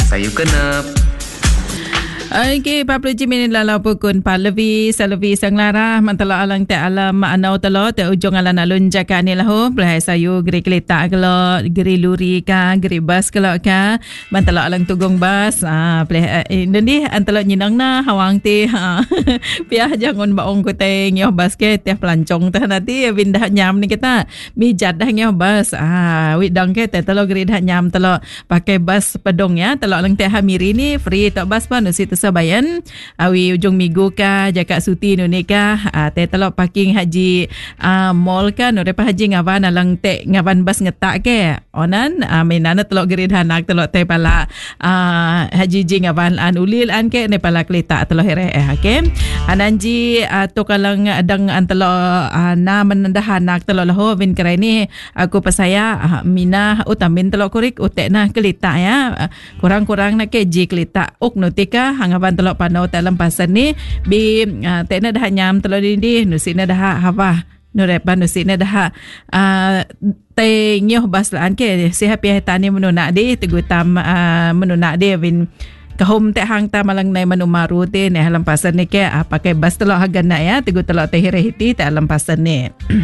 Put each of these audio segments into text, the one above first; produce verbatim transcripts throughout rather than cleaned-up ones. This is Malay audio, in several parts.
Sayu kenep. Okey, empat puluh minit lalu pukul Palavi, Salavi sang lara, mantala alang te alam anau telo te ujung alan alun jaka ni lahu, belai sayu geri kelita kalau geri luri ka, geri bas kalau ka, mantala alang tugong bas, ah belai ini antala nyinang na hawang te, piah jangan baong ko te ngioh bas ke te pelancong te nanti bindah nyam ni kita, mijat dah ngioh bas, ah widang ke te telo geri dah nyam telo pakai bas pedong ya, telo alang te hamiri ni free tak bas pa nusi sabayan awi ujung minggu ka jaka suti nu ni ka uh, te telok parking haji uh, mall ka no depa haji ngawan alang te ngawan bas ngetak ke onan uh, mainana telok gerid hanak telok te pala uh, haji ji ngawan an ulil an ke ne pala kelita telok here eh okay ananji uh, to kalang adang an telok uh, na menendah hanak telok lahu win kerai ni aku pasaya uh, mina utamin telok kurik utek na kelita ya uh, kurang-kurang na ke ji kelita ok nutika ngaban telok panau dalam pasan ni bi uh, tekna dah nyam telok di nusina dah hawa nu repa nusina dah uh, te ngioh baslaan ke si happy tani menuna di tegu tam uh, menuna di win kahum te hang ta malang nai manu maru te ne halam pasan ni ke uh, pakai bas telok hagana ya tegu telok te hirehiti te halam pasan ni.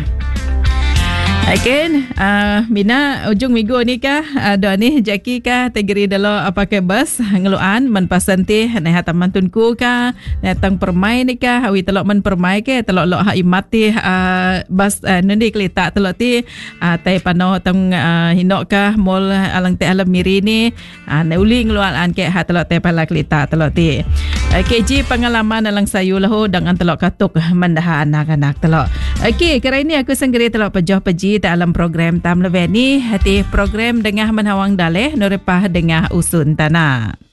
Again, uh, Mina ujung minggu ni kah ada uh, ni Jackie kah tegeri dalo apa ke bus ngeluan man pasanti nah taman tunku kah datang permai ni kah awi telok man permai ke telok lok ha imati uh, bus uh, nendi kelita telok ti uh, tai pano tang uh, hinok kah mall alang te alam miri ni uh, neuli ngeluan an ke ha telok te pala kelita telok ti uh, K G pengalaman alang sayu lahu dengan telok katuk mandah anak-anak telok. Okey, kali ini aku senggeri telok pejoh peji dalam program Tam Leveni hati program dengah menhawang daleh norepah dengah usun tanah.